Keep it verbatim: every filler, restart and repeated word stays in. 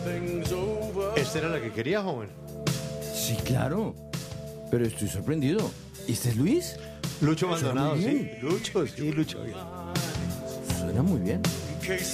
Esta era la que quería, joven. Sí, claro. Pero estoy sorprendido. ¿Y este es Luis? Lucho Maldonado, Suena muy sí. bien. Lucho, sí, Lucho. Suena muy bien.